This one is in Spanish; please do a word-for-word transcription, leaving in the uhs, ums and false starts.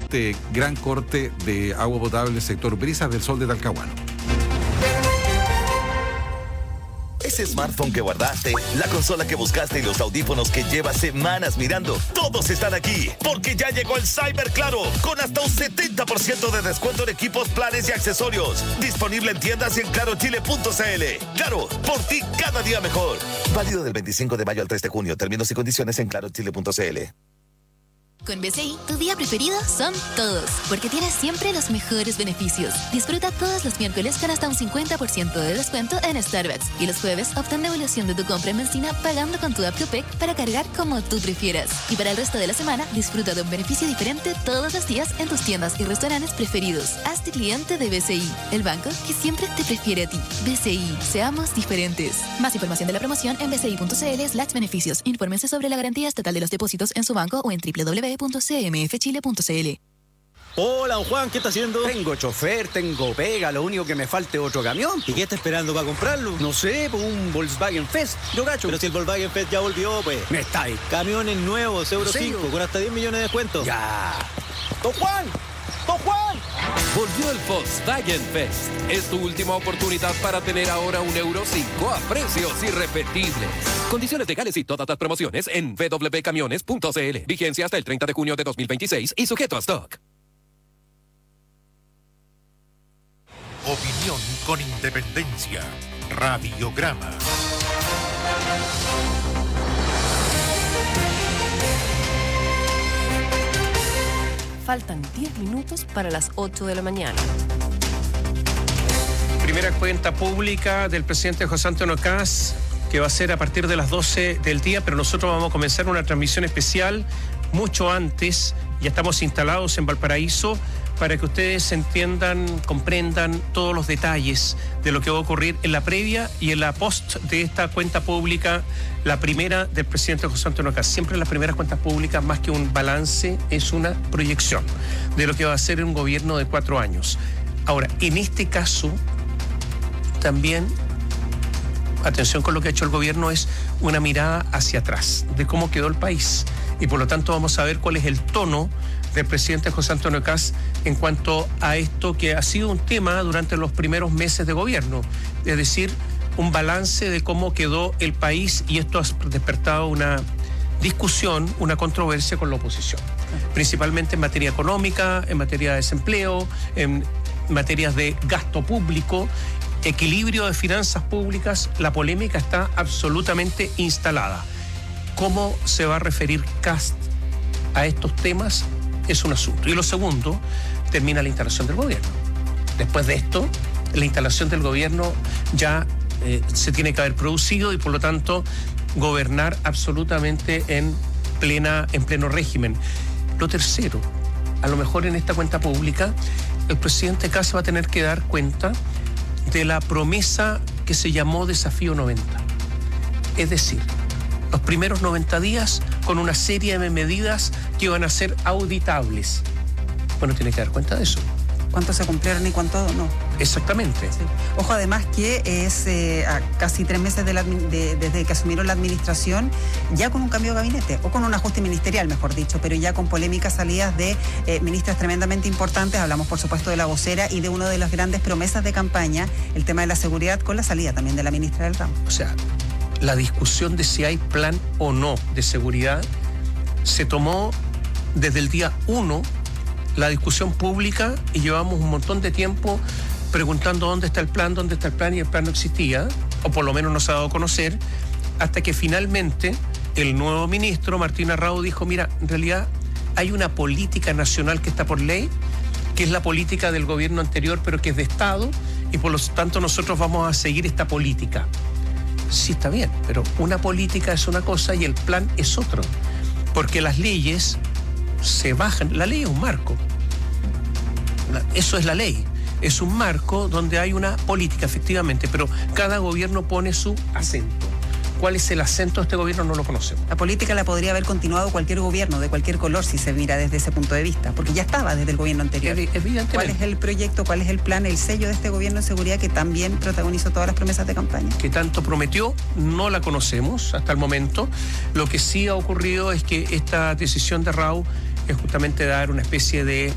este gran corte de agua potable del sector Brisas del Sol de Talcahuano. Ese smartphone que guardaste, la consola que buscaste y los audífonos que llevas semanas mirando, todos están aquí, porque ya llegó el Cyber Claro, con hasta un setenta por ciento de descuento en equipos, planes y accesorios. Disponible en tiendas y en claro chile punto c l. Claro, por ti cada día mejor. Válido del veinticinco de mayo al tres de junio. Términos y condiciones en claro chile punto c l. Con B C I, tu día preferido son todos, porque tienes siempre los mejores beneficios. Disfruta todos los miércoles con hasta un cincuenta por ciento de descuento en Starbucks. Y los jueves, obtén devolución de tu compra en benzina pagando con tu app Copec para cargar como tú prefieras. Y para el resto de la semana, disfruta de un beneficio diferente todos los días en tus tiendas y restaurantes preferidos. Hazte cliente de B C I, el banco que siempre te prefiere a ti. B C I, seamos diferentes. Más información de la promoción en bci punto c l slash beneficios. Infórmense sobre la garantía estatal de los depósitos en su banco o en doble u doble u doble u punto c m f chile punto c l. Hola, don Juan, ¿qué está haciendo? Tengo chofer, tengo pega, lo único que me falta es otro camión. ¿Y qué está esperando para comprarlo? No sé, pues un Volkswagen Fest, yo gacho. Pero si el Volkswagen Fest ya volvió, pues. Me está ahí. Camiones nuevos, Euro ¿Sí? cinco, con hasta diez millones de descuento. Ya. ¡Don Juan! ¡Don Juan! Volvió el Volkswagen Fest. Es tu última oportunidad para tener ahora un Euro cinco a precios irrepetibles. Condiciones legales y todas las promociones en w w w punto camiones punto c l. Vigencia hasta el treinta de junio de dos mil veintiséis y sujeto a stock. Opinión con independencia. Radiograma. Faltan diez minutos para las ocho de la mañana. Primera cuenta pública del presidente José Antonio Kast, que va a ser a partir de las doce del día, pero nosotros vamos a comenzar una transmisión especial mucho antes. Ya estamos instalados en Valparaíso para que ustedes entiendan, comprendan todos los detalles de lo que va a ocurrir en la previa y en la post de esta cuenta pública, la primera del presidente José Antonio Kast. Siempre las primeras cuentas públicas, más que un balance, es una proyección de lo que va a ser un gobierno de cuatro años. Ahora, en este caso, también, atención con lo que ha hecho el gobierno, es una mirada hacia atrás de cómo quedó el país. Y por lo tanto vamos a ver cuál es el tono del presidente José Antonio Kast en cuanto a esto que ha sido un tema durante los primeros meses de gobierno. Es decir, un balance de cómo quedó el país, y esto ha despertado una discusión, una controversia con la oposición. Principalmente en materia económica, en materia de desempleo, en materias de gasto público, equilibrio de finanzas públicas. La polémica está absolutamente instalada. ¿Cómo se va a referir Kast a estos temas? Es un asunto. Y lo segundo, termina la instalación del gobierno. Después de esto, la instalación del gobierno ya eh, se tiene que haber producido y por lo tanto gobernar absolutamente en, plena, en pleno régimen. Lo tercero, a lo mejor en esta cuenta pública, el presidente Kast va a tener que dar cuenta de la promesa que se llamó Desafío noventa. Es decir, los primeros noventa días con una serie de medidas que iban a ser auditables. Bueno, tiene que dar cuenta de eso. ¿Cuántos se cumplieron y cuántos no? Exactamente. Sí. Ojo, además que es eh, a casi tres meses de la, de, desde que asumieron la administración, ya con un cambio de gabinete, o con un ajuste ministerial, mejor dicho, pero ya con polémicas salidas de eh, ministras tremendamente importantes. Hablamos, por supuesto, de la vocera y de una de las grandes promesas de campaña, el tema de la seguridad, con la salida también de la ministra del ramo. O sea, la discusión de si hay plan o no de seguridad se tomó desde el día uno, la discusión pública, y llevamos un montón de tiempo preguntando dónde está el plan, dónde está el plan, y el plan no existía, o por lo menos no se ha dado a conocer, hasta que finalmente el nuevo ministro, Martín Arrau, dijo, mira, en realidad hay una política nacional que está por ley, que es la política del gobierno anterior, pero que es de Estado, y por lo tanto nosotros vamos a seguir esta política. Sí, está bien, pero una política es una cosa y el plan es otro, porque las leyes se bajan. La ley es un marco, eso es la ley, es un marco donde hay una política, efectivamente, pero cada gobierno pone su acento. ¿Cuál es el acento de este gobierno? No lo conocemos. La política la podría haber continuado cualquier gobierno, de cualquier color, si se mira desde ese punto de vista, porque ya estaba desde el gobierno anterior. Evidentemente. ¿Cuál es el proyecto, cuál es el plan, el sello de este gobierno de seguridad que también protagonizó todas las promesas de campaña? Que tanto prometió, no la conocemos hasta el momento. Lo que sí ha ocurrido es que esta decisión de Arrau es justamente dar una especie de